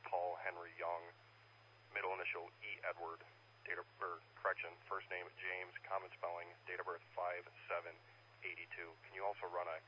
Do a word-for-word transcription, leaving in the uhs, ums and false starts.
Paul Henry Young, middle initial E. Edward, date of birth, correction, first name James, common spelling, date of birth five seven eighty-two. Can you also run a